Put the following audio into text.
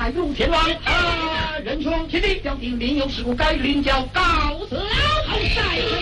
大如天王啊！仁兄，请你将丁民有事故改领教告辞。好，再